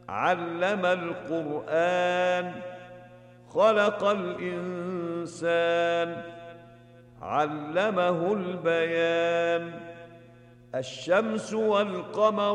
علم القرآن خلق الإنسان علمه البيان الشمس والقمر